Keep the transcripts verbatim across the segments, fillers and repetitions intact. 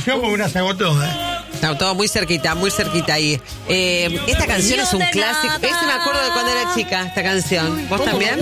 producción porque una se agotó, ¿eh? Se agotó muy cerquita, muy cerquita ahí. Eh, esta canción es un clásico. Ese me acuerdo de cuando era chica, esta canción. ¿Vos también?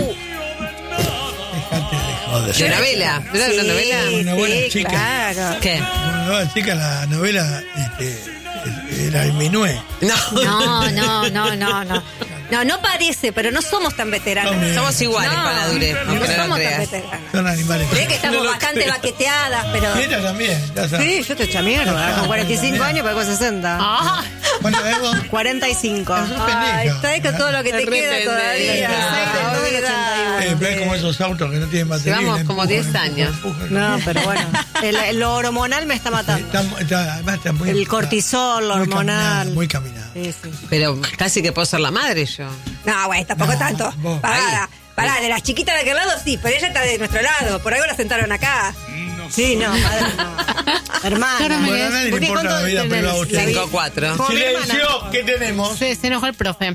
Dejate de joder. ¿De novela? ¿De Sí, una novela? Una buena sí, chica. claro. ¿Qué? Una buena chica, la novela este, era el Minué. No. No, no, no, no, no. No, no parece, pero no somos tan veteranos. No, Somos iguales No, para la Dure. no aunque no lo somos tan creas. veteranos. Son animales. Ve que estamos No lo bastante creo. baqueteadas, pero... Y ella también, ya sabes. Sí, yo te eché mierda. Con cuarenta y cinco años, pero con sesenta. Ah, Bueno, Evo, cuarenta y cinco. sos ay, pendeja. está ahí con todo lo que te Re queda pendeja. todavía. Ah, Ay, ochenta y Eh, pero es como esos autos que no tienen batería. Llevamos y le como empujan, diez empujan, años. empujan. No, pero bueno. El, el- lo hormonal me está matando. Está, está- además está muy, El cortisol, lo muy hormonal. caminado, muy caminado. Sí, sí. Pero casi que puedo ser la madre yo. No, güey, tampoco No, tanto. vos, Pará, ahí. pará, de las chiquitas de aquel lado sí, pero ella está de nuestro lado. Por algo la sentaron acá. Sí, no, madre, no. Hermana. Bueno, a nadie le ¿Por qué importa la cuánto vida, tenés? pero a usted. cinco cuatro. Como mi hermana. Silencio, ¿qué tenemos? Se, se enojó el profe.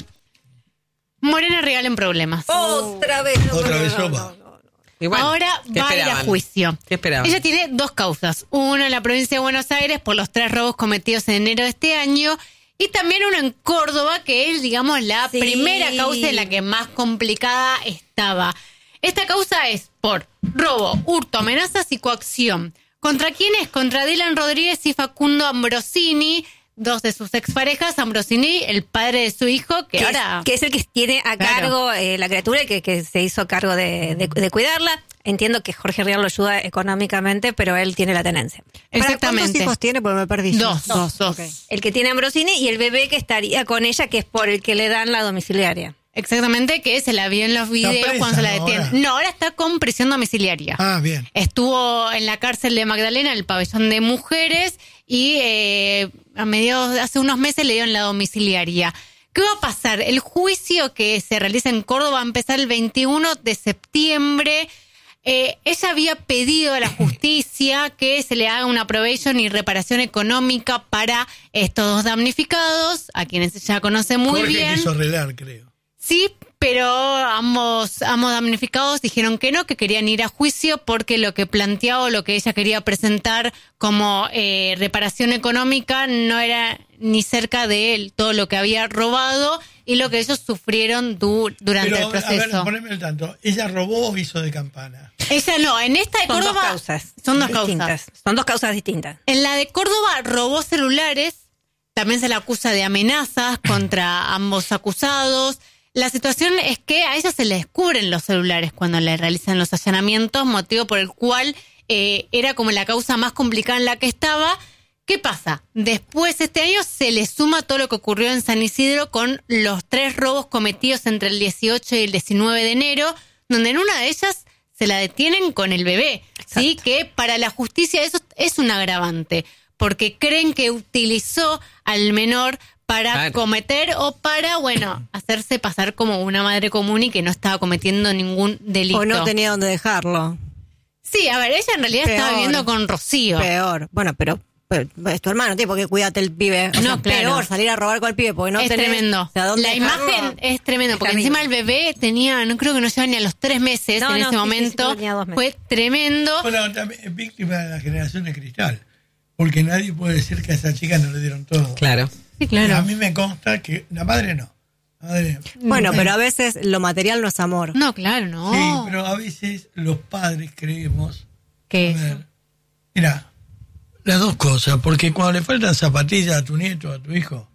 Morena regalen problemas. Otra vez. no, Otra no, vez no, sopa. no, no. Y bueno, Ahora ¿qué va a ir a esperaban? juicio. ¿Qué esperaban? Ella tiene dos causas. Una en la provincia de Buenos Aires por los tres robos cometidos en enero de este año. Y también una en Córdoba, que es, digamos, la Sí. primera causa en la que más complicada estaba. Esta causa es por robo, hurto, amenazas y coacción. ¿Contra quiénes? Contra Dylan Rodríguez y Facundo Ambrosini, dos de sus exparejas. Ambrosini, el padre de su hijo, que, Que, ahora... es, que es el que tiene a Claro. cargo eh, la criatura y que, que se hizo cargo de, de, de cuidarla. Entiendo que Jorge Rial lo ayuda económicamente, pero él tiene la tenencia. ¿Para Exactamente. ¿Cuántos hijos tiene? Porque me perdí. Dos, Dos, dos. ok. El que tiene a Ambrosini y el bebé que estaría con ella, que es por el que le dan la domiciliaria. Exactamente, que se la vio en los videos presa, cuando se la ¿no? detienen. Ahora. No, ahora está con prisión domiciliaria. Ah, bien. Estuvo en la cárcel de Magdalena, en el pabellón de mujeres, y eh, a mediados, hace unos meses le dieron la domiciliaria. ¿Qué va a pasar? El juicio que se realiza en Córdoba va a empezar el veintiuno de septiembre. Eh, ella había pedido a la justicia que se le haga una probation y reparación económica para estos dos damnificados, a quienes ella conoce muy Jorge bien. quiso arreglar, creo. Sí, pero ambos, ambos damnificados dijeron que no, que querían ir a juicio porque lo que planteaba o lo que ella quería presentar como eh, reparación económica no era ni cerca de él, todo lo que había robado y lo que ellos sufrieron du- durante Pero, el a ver, proceso. poneme el tanto. ¿Ella robó o hizo de campana? Ella no, en esta de Son dos Córdoba causas. son dos distintas. causas. Son dos causas distintas. En la de Córdoba robó celulares, también se le acusa de amenazas contra ambos acusados. La situación es que a ella se le descubren los celulares cuando le realizan los allanamientos, motivo por el cual eh, era como la causa más complicada en la que estaba. ¿Qué pasa? Después este año se le suma todo lo que ocurrió en San Isidro con los tres robos cometidos entre el dieciocho y el diecinueve de enero, donde en una de ellas se la detienen con el bebé. ¿Sí? Que para la justicia eso es un agravante, porque creen que utilizó al menor para Claro. cometer o para, bueno, hacerse pasar como una madre común y que no estaba cometiendo ningún delito. O no tenía dónde dejarlo. Sí, a ver, ella en realidad estaba Peor. viviendo con Rocío. Peor. Bueno, pero, pero es tu hermano, tipo que cuídate el pibe. O No, sea, claro. peor salir a robar con el pibe porque no es tenés, tremendo. o sea, ¿dónde La dejarlo? imagen es tremendo, porque terrible. encima el bebé tenía, no creo que no lleva ni a los tres meses No, en no, ese sí, sí, sí, momento. tenía dos meses. Fue tremendo. Bueno, también es víctima de la generación de cristal. Porque nadie puede decir que a esa chica no le dieron todo. Claro. Sí, A claro. mí me consta que la madre no. La madre, Bueno, pero a veces lo material no es amor. No, claro, no. sí, pero a veces los padres creemos. ¿Qué A es? ver, mira, las dos cosas. Porque cuando le faltan zapatillas a tu nieto, a tu hijo,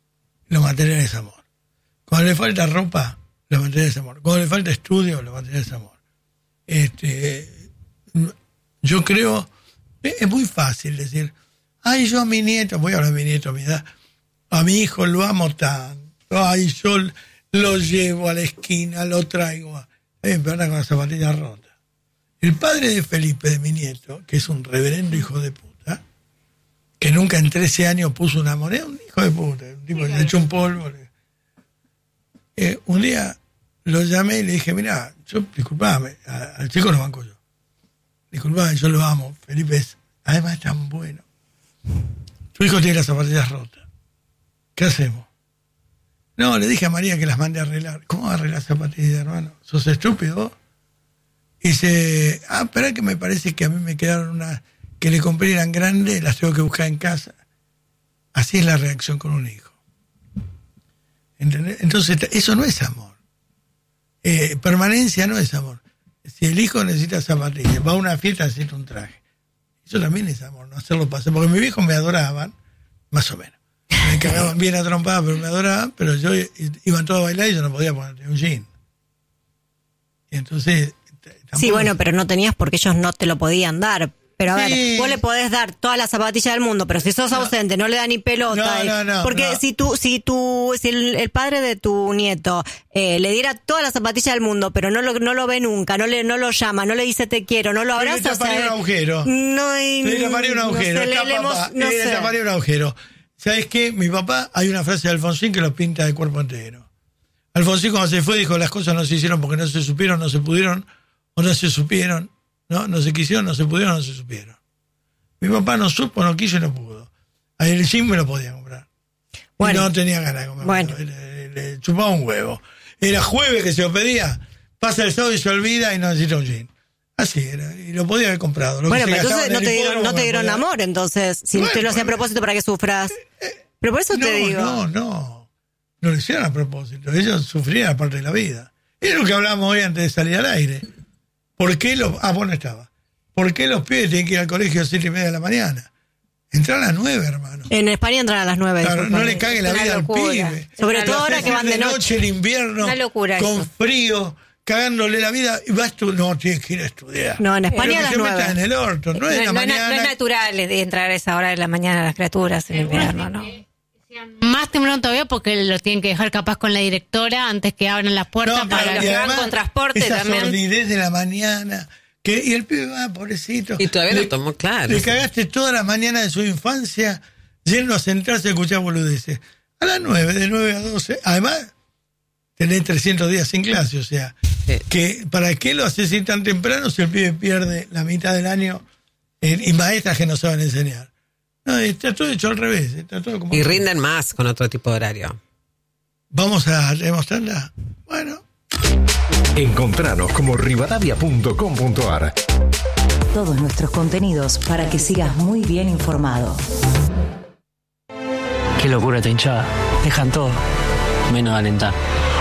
lo material es amor. Cuando le falta ropa, lo material es amor. Cuando le falta estudio, lo material es amor. Este, yo creo, es muy fácil decir, ay, yo a mi nieto, voy a hablar de mi nieto a mi edad, a mi hijo lo amo tanto, ay, yo lo llevo a la esquina, lo traigo, a... Eh, pero anda con las zapatillas rotas. El padre de Felipe, de mi nieto, que es un reverendo hijo de puta, que nunca en trece años puso una moneda, un hijo de puta, un tipo que le echó un polvo. le- Eh, un día lo llamé y le dije, mira, yo, disculpame, a- al chico lo banco yo. Disculpame, yo lo amo, Felipe es, además es tan bueno. Tu hijo tiene las zapatillas rotas. ¿Qué hacemos? No, le dije a María que las mande a arreglar. ¿Cómo arreglar zapatillas, hermano? ¿Sos estúpido vos? Y dice, ah, espera que me parece que a mí me quedaron unas que le compré eran grandes, las tengo que buscar en casa. Así es la reacción con un hijo. ¿Entendés? Entonces, eso no es amor. Eh, permanencia no es amor. Si el hijo necesita zapatillas, va a una fiesta, necesita un traje. Eso también es amor, no hacerlo pasar. Porque mis viejos me adoraban, más o menos. Me cagaban bien a trompadas, pero me adoraban, pero yo iban todos a bailar y yo no podía poner un jean. Y entonces... Sí, bueno, pero no tenías porque ellos no te lo podían dar. Pero a Sí. ver, vos le podés dar todas las zapatillas del mundo, pero si sos ausente, no le da ni pelota. No, no, no, porque no. si tú, si tú, si el, el padre de tu nieto eh, le diera todas las zapatillas del mundo, pero no lo, no lo ve nunca, no le, no lo llama, no le dice te quiero, no lo Pero abraza, le taparía un agujero. No hay. Le taparía un agujero. No sé, le- Acá, le hemos- papá, no le sé. taparía un agujero. ¿Sabes qué? Mi papá, hay una frase de Alfonsín que lo pinta de cuerpo entero. Alfonsín cuando se fue dijo, las cosas no se hicieron porque no se supieron, no se pudieron, o no se supieron, no, no se quisieron, no se pudieron, no se supieron. Mi papá no supo, no quiso y no pudo. Ahí el jean me lo podía comprar. Bueno. Y no tenía ganas de comer. Bueno. Le, le- le chupaba un huevo. Era jueves que se lo pedía, pasa el sábado y se olvida y no necesita un jean. Así era, y lo podía haber comprado. Lo Bueno, que se pero gastaba entonces en no el te dieron, hipódromo no te me dieron podía- amor, entonces, si Bueno, te lo hacía a bueno. propósito para que sufras. Pero por eso no, te digo. No, no, no lo hicieron a propósito. Ellos sufrían aparte de la vida. Es lo que hablábamos hoy antes de salir al aire. ¿Por qué los... Ah, vos no estabas. ¿Por qué los pibes tienen que ir al colegio a las siete y media de la mañana? Entran a las nueve, hermano. En España entran a las nueve. Claro, disculpa. no le cague la Una vida locura. al pibe. Sobre Una todo locura. ahora que van de noche. en invierno, Una locura con eso. frío, cagándole la vida. Y vas tú, no, tienes que ir a estudiar. No, en Pero España que a las se metan nueve. en el orto, no es de la no, es na- mañana. no es natural de entrar a esa hora de la mañana las criaturas en invierno, ¿no? Más temprano todavía porque lo tienen que dejar capaz con la directora antes que abran las puertas No, para los y que van además, con transporte esa también. sordidez de la mañana. Que, y el pibe va, pobrecito. Y todavía Le- lo tomó claro. Le cagaste toda la mañana de su infancia yendo a sentarse a escuchar boludeces. A las nueve, de nueve a doce. Además, tenés trescientos días sin clase, o sea, Sí. que ¿para qué lo haces ir tan temprano si el pibe pierde la mitad del año eh, y maestras que no saben enseñar? No, está todo hecho al revés. Está todo como... Y rinden más con otro tipo de horario. Vamos a demostrarla. Bueno. Encontranos como rivadavia punto com punto ar. Todos nuestros contenidos para que sigas muy bien informado. Qué locura esta hinchada. Dejan todo, menos alentar.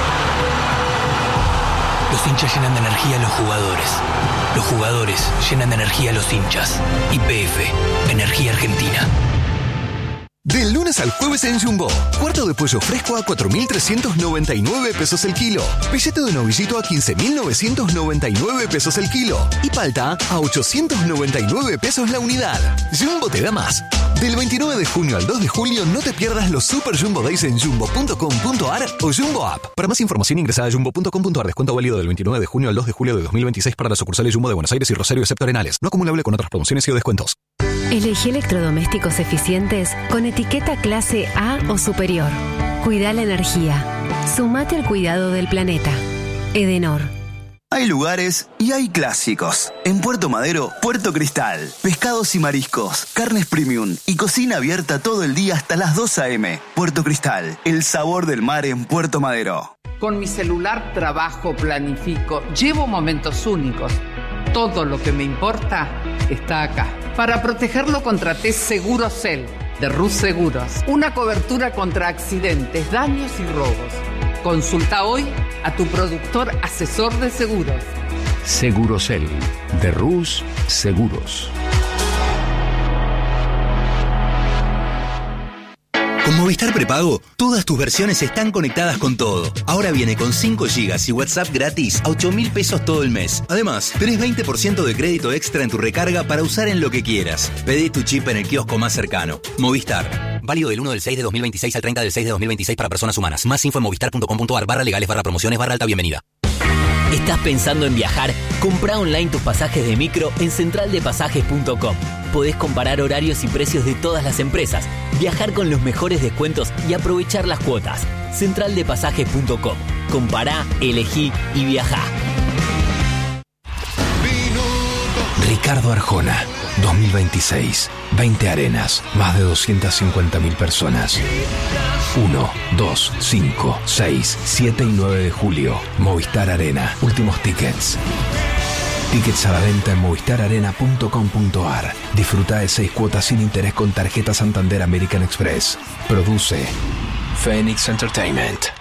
Los hinchas llenan de energía a los jugadores. Los jugadores llenan de energía a los hinchas. Y P F, Energía Argentina. Del lunes al jueves en Jumbo. Cuarto de pollo fresco a cuatro mil trescientos noventa y nueve pesos el kilo. Pelleto de novillito a quince mil novecientos noventa y nueve pesos el kilo. Y palta a ochocientos noventa y nueve pesos la unidad. Jumbo te da más. Del veintinueve de junio al dos de julio no te pierdas los Super Jumbo Days en jumbo punto com punto ar o Jumbo App. Para más información ingresa a jumbo punto com punto ar. Descuento válido del veintinueve de junio al dos de julio de dos mil veintiséis para las sucursales Jumbo de Buenos Aires y Rosario excepto Arenales. No acumulable con otras promociones y o descuentos. Elegí electrodomésticos eficientes con etiqueta clase A o superior. Cuida la energía. Sumate al cuidado del planeta. Edenor. Hay lugares y hay clásicos. En Puerto Madero, Puerto Cristal. Pescados y mariscos, carnes premium y cocina abierta todo el día hasta las dos a eme. Puerto Cristal, el sabor del mar en Puerto Madero. Con mi celular trabajo, planifico, llevo momentos únicos. Todo lo que me importa está acá. Para protegerlo contraté Segurocel de Rus Seguros. Una cobertura contra accidentes, daños y robos. Consulta hoy a tu productor asesor de seguros. Segurocel, de Rus Seguros. Con Movistar Prepago, todas tus versiones están conectadas con todo. Ahora viene con cinco gigas y WhatsApp gratis a ocho mil pesos todo el mes. Además, tenés veinte por ciento de crédito extra en tu recarga para usar en lo que quieras. Pedí tu chip en el kiosco más cercano. Movistar. Válido del uno del seis de dos mil veintiséis al treinta del seis de dos mil veintiséis para personas humanas. Más info en movistar punto com punto ar barra legales barra promociones barra alta bienvenida. ¿Estás pensando en viajar? Comprá online tus pasajes de micro en central de pasajes punto com. Podés comparar horarios y precios de todas las empresas, viajar con los mejores descuentos y aprovechar las cuotas. central de pasajes punto com. Compará, elegí y viajá. Ricardo Arjona, dos mil veintiséis. veinte arenas, más de doscientas cincuenta mil personas. uno, dos, cinco, seis, siete y nueve de julio. Movistar Arena. Últimos tickets. Tickets a la venta en movistar arena punto com punto ar. Disfruta de seis cuotas sin interés con tarjeta Santander American Express. Produce Phoenix Entertainment.